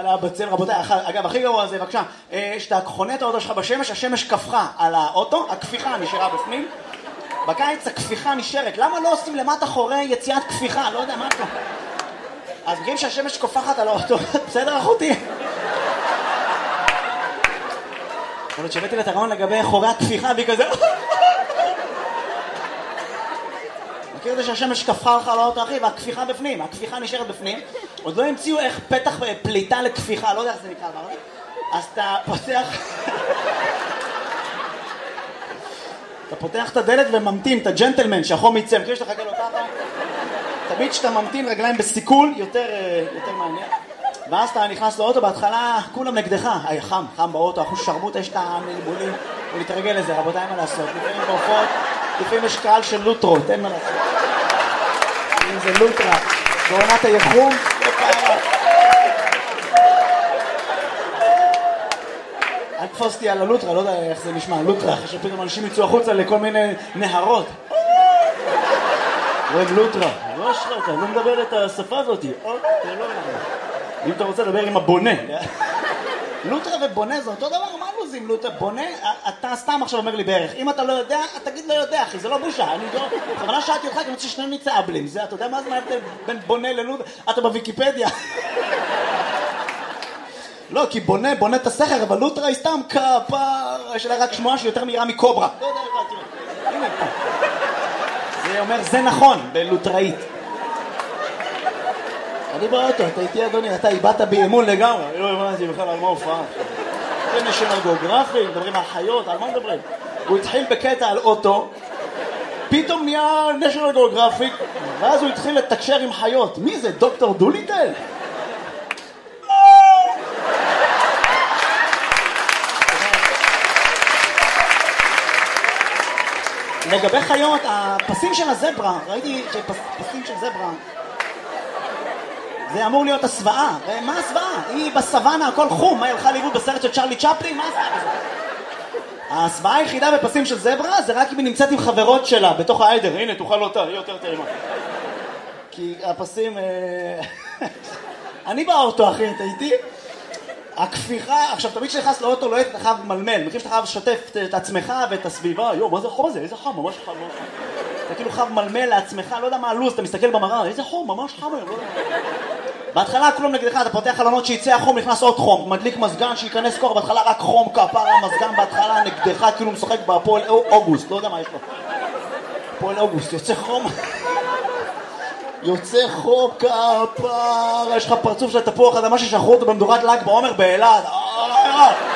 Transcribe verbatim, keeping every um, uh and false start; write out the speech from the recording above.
היה בצל, רבותיי, אגב, הכי גרוע זה, בבקשה, שאתה חונה את האוטו שלך בשמש, השמש כפחה על האוטו, הכפיחה נשארה בפנים, בקיץ הכפיחה נשארת, למה לא עושים למטה חורי יציאת כפיחה? לא יודע מה אתה. אז בגלל שהשמש כופחת על האוטו, בסדר אחותי? יכול להיות שהבאתי לתרעון לגבי חורי הכפיחה והיא כזה... מכיר את זה שהשמש כפחה לך על האוטו אחי והכפיחה בפנים, הכפיחה נשארת בפנים, עוד לא המציאו איך פתח פליטה לכפיחה, לא יודע איך זה נקרא, אז אתה פותח... אתה פותח את הדלת וממתין, את הג'נטלמן שהחום יצא, מכיר שאתה חכה לו ככה? תמיד שאתה ממתין רגליים בסיכול, יותר, יותר מעניין. ואז אתה נכנס לאוטו, בהתחלה כולם נגדך. היי, חם, חם באוטו, אחוז שרמוט, יש את המלבולים, ולהתרגל לזה, רבותיי, מה לעשות? לפעמים בהופעות, לפעמים יש קהל של לוטרות, אין מה לעשות. אם זה לוטרה, בעונת היחום, לא פעם. אל תפוסתי על הלוטרה, לא יודע איך זה נשמע, לוטרה, אחרי שפתאום אנשים יצאו החוצה לכל מיני נהרות. רואים לוטרה, לא אשרת, אני לא מדבר את השפה הזאת. אם אתה רוצה לדבר עם הבונה. לוטרה ובונה זה אותו דבר, מה לוזים לוטרה? בונה, אתה סתם עכשיו אומר לי בערך. אם אתה לא יודע, תגיד לא יודע, אחי, זה לא בושה. אני לא... בכוונה שאלתי אותך, כי אני רוצה ששנינו נצא אבלים. זה, אתה יודע מה זה ההבדל בין בונה ללוטרה? אתה בוויקיפדיה. לא, כי בונה, בונה את הסכר, אבל לוטרה היא סתם כפר, יש לה רק שמועה שיותר מהירה מקוברה. לא יודע איך תראה. הנה פה. זה אומר, זה נכון, בלוטראית. אני באוטו, אתה איתי אדוני, אתה איבדת באמון לגמרי. אני לא הבנתי בכלל על מה הופעה. זה נשיונל גיאוגרפיק, מדברים על חיות, על מה מדברים? הוא התחיל בקטע על אוטו, פתאום נהיה נשיונל גיאוגרפיק, ואז הוא התחיל לתקשר עם חיות. מי זה, דוקטור דוליטל? לגבי חיות, הפסים של הזברה, ראיתי שפסים של זברה, זה אמור להיות הסוואה. מה הסוואה? היא בסוואנה, הכל חום. מה, היא הלכה לאיבוד בסרט של צ'רלי צ'פלין? מה הסוואה בזה? הסוואה היחידה בפסים של זברה זה רק אם היא נמצאת עם חברות שלה בתוך העדר. הנה, תוכל אותה, היא יותר טעימה. כי הפסים... אני באוטו, אחי, אתה איתי? הכפיחה, עכשיו תמיד שנכנס לאוטו לא היית חייב מלמל, מכיר שאתה חייב לשתף את עצמך ואת הסביבה, יו, מה זה החום הזה? איזה חם, ממש חם, ממש חם. אתה כאילו חייב מלמל לעצמך, לא יודע מה הלוז, אתה מסתכל במראה, איזה חום, ממש חם היום, לא יודע. בהתחלה כלום נגדך, אתה פותח חלונות שיצא החום, נכנס עוד חום, מדליק מזגן שיכנס כוח, בהתחלה רק חום, כפר המזגן בהתחלה נגדך, כאילו משחק בפועל אוגוסט, לא יודע מה יש לו. פועל אוגוסט, יוצא חום. יוצא חום כפר, יש לך פרצוף של תפוח אדמה ששחרו אותו במדורת ל"ג בעומר באילת.